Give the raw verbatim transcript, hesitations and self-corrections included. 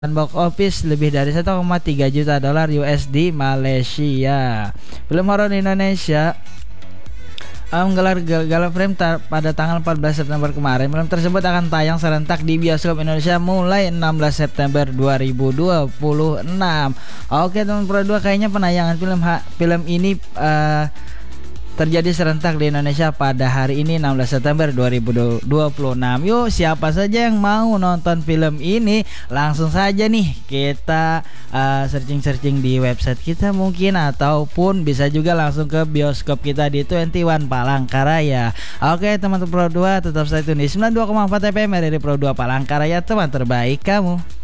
Dan box office lebih dari satu koma tiga juta dolar U S D Malaysia. Film horor Indonesia menggelar Gala Film ta- pada tanggal empat belas September kemarin. Film tersebut akan tayang serentak di bioskop Indonesia mulai enam belas September dua ribu dua puluh enam. Oke teman Pro dua, kayaknya penayangan film ha- film ini uh, terjadi serentak di Indonesia pada hari ini enam belas September dua ribu dua puluh enam. Yuk, siapa saja yang mau nonton film ini, langsung saja nih kita uh, searching-searching di website kita mungkin, ataupun bisa juga langsung ke bioskop kita di dua puluh satu Palangkaraya. Oke teman-teman Pro dua, tetap stay tune di sembilan puluh dua koma empat F M dari Pro dua Palangkaraya, teman terbaik kamu.